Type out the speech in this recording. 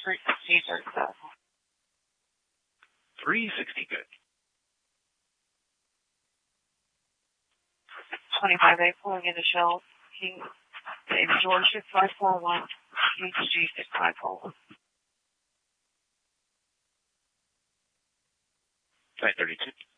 360 successful. 360, good. 25A pulling into shell. King David George 6541. HG 6541. 532.